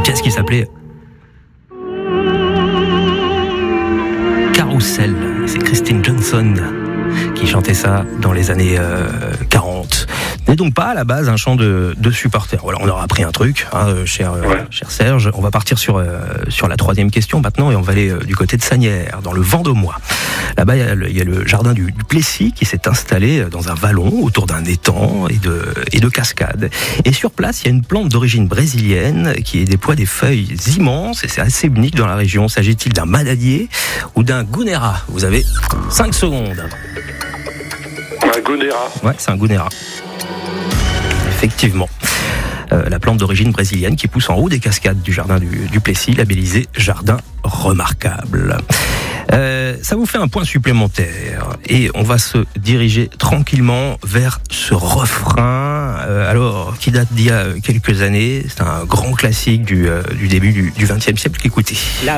pièce qui s'appelait Carousel. C'est Christine Johnson qui chantait ça dans les années 40. Ce n'est donc pas à la base un chant de supporter. Voilà, on aura appris un truc, cher Serge. On va partir sur la troisième question maintenant et on va aller du côté de Sagnières, dans le Vendômois. Là-bas, il y a le jardin du Plessis qui s'est installé dans un vallon autour d'un étang et de cascades. Et sur place, il y a une plante d'origine brésilienne qui déploie des feuilles immenses et c'est assez unique dans la région. S'agit-il d'un manadier ou d'un gunera? Vous avez 5 secondes. Un gunera. Ouais, c'est un gunera. Effectivement. La plante d'origine brésilienne qui pousse en haut des cascades du jardin du Plessis, labellisé jardin remarquable. Ça vous fait un point supplémentaire et on va se diriger tranquillement vers ce refrain qui date d'il y a quelques années. C'est un grand classique du début du XXe siècle. Écoutez.